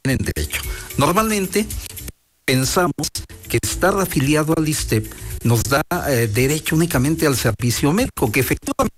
tienen derecho. Normalmente pensamos que estar afiliado al ISSSTE nos da derecho únicamente al servicio médico, que efectivamente